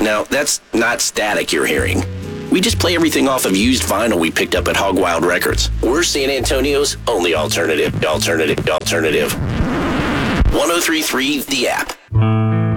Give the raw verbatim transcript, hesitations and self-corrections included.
Now, that's not static you're hearing. We just play everything off of used vinyl we picked up at Hog Wild Records. We're San Antonio's only alternative. Alternative. Alternative. one oh three point three The App.